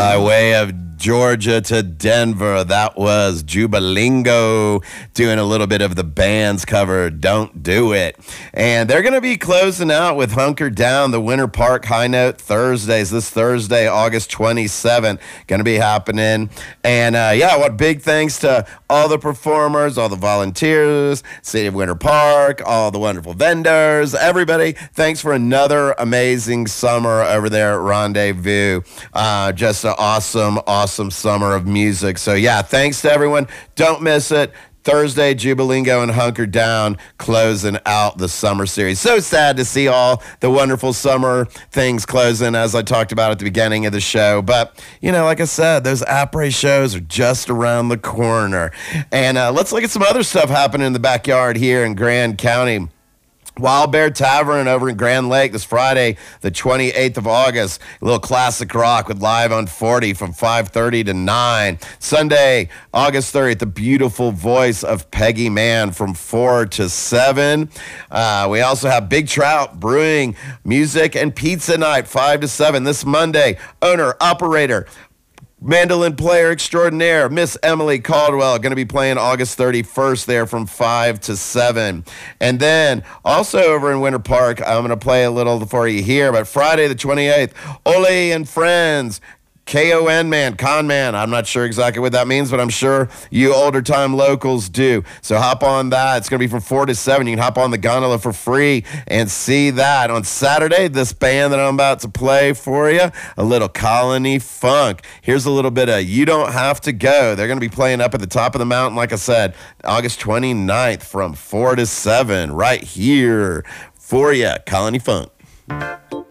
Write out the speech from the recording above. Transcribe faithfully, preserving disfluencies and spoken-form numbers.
By way of Georgia to Denver, that was Jubilingo doing a little bit of the band's cover, Don't Do It. And they're going to be closing out with Hunker Down, the Winter Park High Note Thursdays, this Thursday, August twenty-seventh, going to be happening. And uh, yeah, what big thanks to all the performers, all the volunteers, City of Winter Park, all the wonderful vendors, everybody. Thanks for another amazing summer over there at Rendezvous. Uh, just an awesome, awesome summer of music. So yeah, thanks to everyone. Don't miss it. Thursday, Jubilingo and Hunker Down closing out the summer series. So sad to see all the wonderful summer things closing, as I talked about at the beginning of the show. But, you know, like I said, those après shows are just around the corner. And uh, let's look at some other stuff happening in the backyard here in Grand County. Wild Bear Tavern over in Grand Lake this Friday, the twenty-eighth of August. A little classic rock with Live on forty from five thirty to nine. Sunday, August thirtieth, the beautiful voice of Peggy Mann from four to seven. Uh, we also have Big Trout Brewing Music and Pizza Night, five to seven. This Monday, owner, operator, mandolin player extraordinaire, Miss Emily Caldwell, going to be playing August thirty-first there from five to seven. And then also over in Winter Park, I'm going to play a little for you here, but Friday the twenty-eighth, Ole and Friends, K O N man, con man. I'm not sure exactly what that means, but I'm sure you older time locals do. So hop on that. It's going to be from four to seven. You can hop on the gondola for free and see that. On Saturday, this band that I'm about to play for you, a little Colony Funk. Here's a little bit of You Don't Have to Go. They're going to be playing up at the top of the mountain, like I said, August twenty-ninth from four to seven right here for you, Colony Funk.